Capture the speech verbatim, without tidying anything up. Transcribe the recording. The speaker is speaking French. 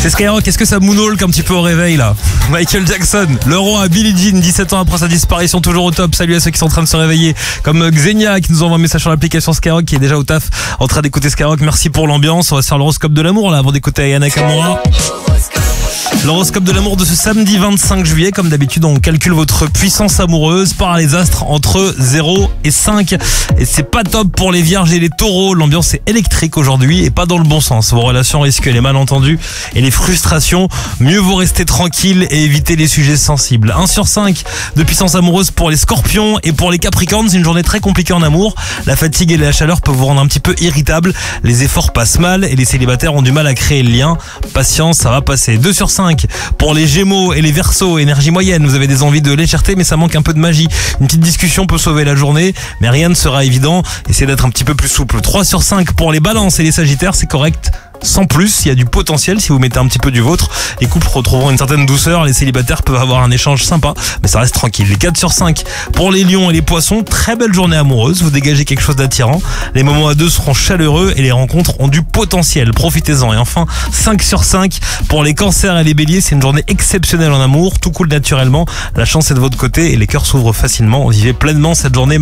C'est Skyrock, est-ce que ça moonwalk un petit peu au réveil là? Michael Jackson, le roi, Billie Jean, dix-sept ans après sa disparition, toujours au top. Salut à ceux qui sont en train de se réveiller, comme Xenia qui nous envoie un message sur l'application Skyrock, qui est déjà au taf en train d'écouter Skyrock. Merci pour l'ambiance. On va se faire l'horoscope de l'amour là avant d'écouter Ayana Kamura. L'horoscope de l'amour de ce samedi vingt-cinq juillet. Comme d'habitude, on calcule votre puissance amoureuse par les astres entre zéro et cinq. Et c'est pas top pour les vierges et les taureaux. L'ambiance est électrique aujourd'hui et pas dans le bon sens. Vos relations risquent les malentendus et les frustrations. Mieux vaut rester tranquille et éviter les sujets sensibles. un sur cinq de puissance amoureuse pour les scorpions et pour les capricornes. C'est une journée très compliquée en amour. La fatigue et la chaleur peuvent vous rendre un petit peu irritable. Les efforts passent mal et les célibataires ont du mal à créer le lien. Patience, ça va passer. deux sur cinq pour les gémeaux et les verseaux, énergie moyenne. Vous avez des envies de légèreté mais ça manque un peu de magie. Une petite discussion peut sauver la journée mais rien ne sera évident. Essayez d'être un petit peu plus souple. trois sur cinq pour les balances et les sagittaires, c'est correct. Sans plus, il y a du potentiel si vous mettez un petit peu du vôtre. Les couples retrouveront une certaine douceur. Les célibataires peuvent avoir un échange sympa, mais ça reste tranquille. Les quatre sur cinq pour les lions et les poissons, très belle journée amoureuse. Vous dégagez quelque chose d'attirant. Les moments à deux seront chaleureux et les rencontres ont du potentiel. Profitez-en. Et enfin, cinq sur cinq pour les cancers et les béliers. C'est une journée exceptionnelle en amour. Tout coule naturellement. La chance est de votre côté et les cœurs s'ouvrent facilement. Vivez pleinement cette journée.